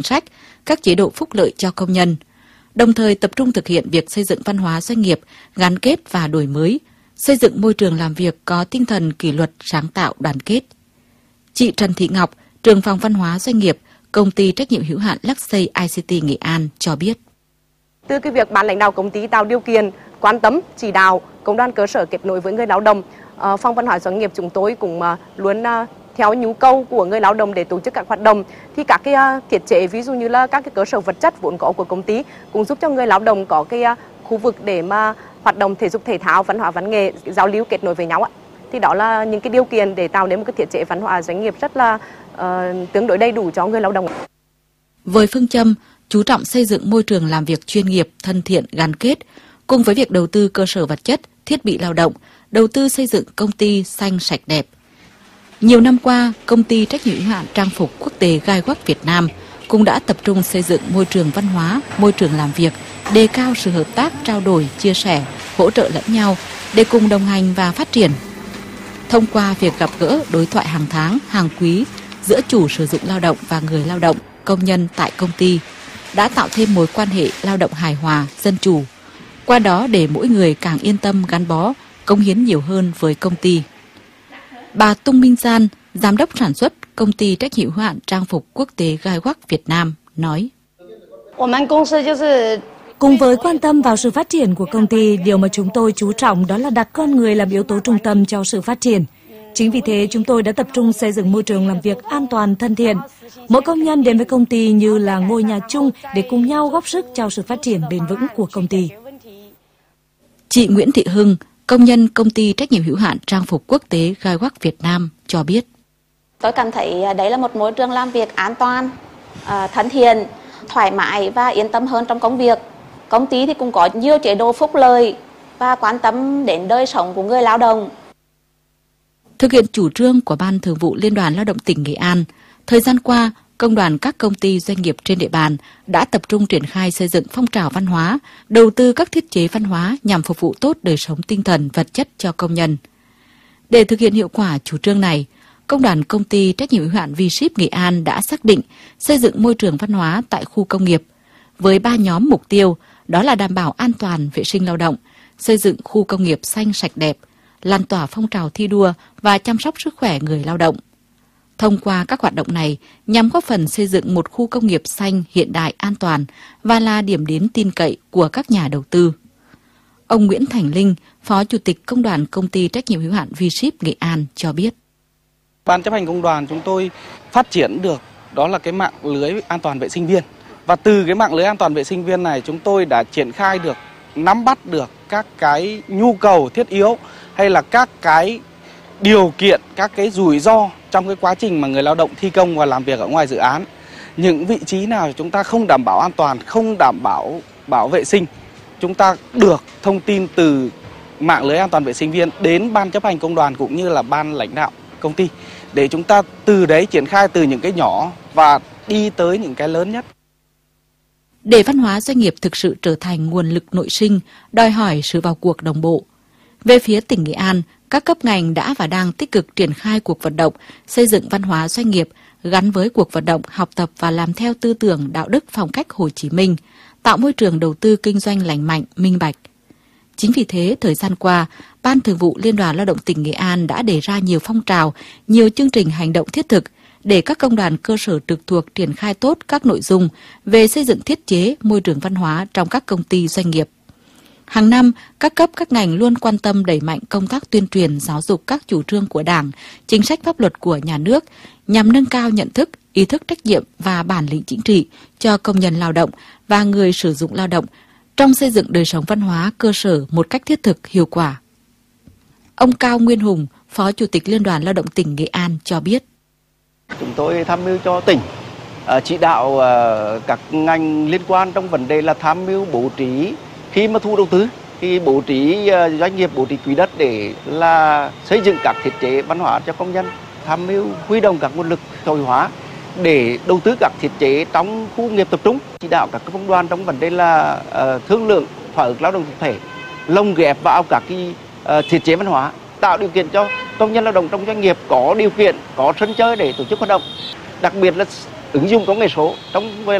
sách, các chế độ phúc lợi cho công nhân, đồng thời tập trung thực hiện việc xây dựng văn hóa doanh nghiệp, gắn kết và đổi mới, xây dựng môi trường làm việc có tinh thần kỷ luật, sáng tạo, đoàn kết. Chị Trần Thị Ngọc, trưởng phòng văn hóa doanh nghiệp, công ty trách nhiệm hữu hạn Luxay ICT Nghệ An cho biết. Từ cái việc ban lãnh đạo công ty tạo điều kiện, quan tâm, chỉ đạo, công đoàn cơ sở kết nối với người lao động, phòng văn hóa doanh nghiệp chúng tôi cũng luôn theo nhu cầu của người lao động để tổ chức các hoạt động. Thì các cái thiết chế ví dụ như là các cái cơ sở vật chất vốn có của công ty cũng giúp cho người lao động có cái khu vực để mà hoạt động thể dục thể thao, văn hóa văn nghệ, giao lưu kết nối với nhau ạ. Thì đó là những cái điều kiện để tạo nên một cái thiết chế văn hóa doanh nghiệp rất là tương đối đầy đủ cho người lao động. Với phương châm chú trọng xây dựng môi trường làm việc chuyên nghiệp, thân thiện, gắn kết, cùng với việc đầu tư cơ sở vật chất, thiết bị lao động, đầu tư xây dựng công ty xanh sạch đẹp. Nhiều năm qua, công ty trách nhiệm hữu hạn trang phục quốc tế Gai Việt Nam cũng đã tập trung xây dựng môi trường văn hóa, môi trường làm việc, đề cao sự hợp tác, trao đổi, chia sẻ, hỗ trợ lẫn nhau để cùng đồng hành và phát triển. Thông qua việc gặp gỡ, đối thoại hàng tháng, hàng quý giữa chủ sử dụng lao động và người lao động, công nhân tại công ty, đã tạo thêm mối quan hệ lao động hài hòa, dân chủ. Qua đó để mỗi người càng yên tâm gắn bó, cống hiến nhiều hơn với công ty. Bà Tung Minh Gian, giám đốc sản xuất công ty trách nhiệm hữu hạn trang phục quốc tế Gai Việt Nam nói: Cùng với quan tâm vào sự phát triển của công ty, điều mà chúng tôi chú trọng đó là đặt con người làm yếu tố trung tâm cho sự phát triển. Chính vì thế, chúng tôi đã tập trung xây dựng môi trường làm việc an toàn, thân thiện. Mỗi công nhân đến với công ty như là ngôi nhà chung để cùng nhau góp sức cho sự phát triển bền vững của công ty. Chị Nguyễn Thị Hưng, công nhân công ty trách nhiệm hữu hạn trang phục quốc tế Gai Việt Nam cho biết: Tôi cảm thấy đấy là một môi trường làm việc an toàn, thân thiện, thoải mái và yên tâm hơn trong công việc. Công ty thì cũng có nhiều chế độ phúc lợi và quan tâm đến đời sống của người lao động. Thực hiện chủ trương của Ban Thường vụ Liên đoàn Lao động tỉnh Nghệ An, thời gian qua, công đoàn các công ty doanh nghiệp trên địa bàn đã tập trung triển khai xây dựng phong trào văn hóa, đầu tư các thiết chế văn hóa nhằm phục vụ tốt đời sống tinh thần vật chất cho công nhân. Để thực hiện hiệu quả chủ trương này, Công đoàn Công ty trách nhiệm hữu hạn V-Ship Nghệ An đã xác định xây dựng môi trường văn hóa tại khu công nghiệp với 3 nhóm mục tiêu, đó là đảm bảo an toàn vệ sinh lao động, xây dựng khu công nghiệp xanh sạch đẹp, lan tỏa phong trào thi đua và chăm sóc sức khỏe người lao động. Thông qua các hoạt động này nhằm góp phần xây dựng một khu công nghiệp xanh, hiện đại, an toàn và là điểm đến tin cậy của các nhà đầu tư. Ông Nguyễn Thành Linh, Phó Chủ tịch Công đoàn Công ty trách nhiệm hữu hạn V-Ship Nghệ An cho biết: Ban chấp hành công đoàn chúng tôi phát triển được đó là cái mạng lưới an toàn vệ sinh viên. Và từ cái mạng lưới an toàn vệ sinh viên này chúng tôi đã triển khai được, nắm bắt được các cái nhu cầu thiết yếu hay là các cái điều kiện, các cái rủi ro trong cái quá trình mà người lao động thi công và làm việc ở ngoài dự án. Những vị trí nào chúng ta không đảm bảo an toàn, không đảm bảo vệ sinh, chúng ta được thông tin từ mạng lưới an toàn vệ sinh viên đến ban chấp hành công đoàn cũng như là ban lãnh đạo công ty để chúng ta từ đấy triển khai từ những cái nhỏ và đi tới những cái lớn nhất. Để văn hóa doanh nghiệp thực sự trở thành nguồn lực nội sinh, đòi hỏi sự vào cuộc đồng bộ. Về phía tỉnh Nghệ An, các cấp ngành đã và đang tích cực triển khai cuộc vận động xây dựng văn hóa doanh nghiệp gắn với cuộc vận động học tập và làm theo tư tưởng đạo đức phong cách Hồ Chí Minh, tạo môi trường đầu tư kinh doanh lành mạnh, minh bạch. Chính vì thế, thời gian qua, Ban Thường vụ Liên đoàn Lao động tỉnh Nghệ An đã đề ra nhiều phong trào, nhiều chương trình hành động thiết thực để các công đoàn cơ sở trực thuộc triển khai tốt các nội dung về xây dựng thiết chế môi trường văn hóa trong các công ty doanh nghiệp. Hàng năm, các cấp các ngành luôn quan tâm đẩy mạnh công tác tuyên truyền giáo dục các chủ trương của Đảng, chính sách pháp luật của nhà nước nhằm nâng cao nhận thức, ý thức trách nhiệm và bản lĩnh chính trị cho công nhân lao động và người sử dụng lao động trong xây dựng đời sống văn hóa cơ sở một cách thiết thực, hiệu quả. Ông Cao Nguyên Hùng, Phó Chủ tịch Liên đoàn Lao động tỉnh Nghệ An cho biết: Chúng tôi tham mưu cho tỉnh chỉ đạo các ngành liên quan trong vấn đề là tham mưu bố trí khi mà thu đầu tư, khi bố trí doanh nghiệp bố trí quỹ đất để là xây dựng các thiết chế văn hóa cho công nhân, tham mưu huy động các nguồn lực xã hội hóa để đầu tư các thiết chế trong khu công nghiệp tập trung, chỉ đạo các công đoàn trong vấn đề là thương lượng thỏa ước lao động tập thể, lồng ghép vào các cái thiết chế văn hóa, tạo điều kiện cho công nhân lao động trong doanh nghiệp có điều kiện, có sân chơi để tổ chức hoạt động, đặc biệt là ứng dụng công nghệ số trong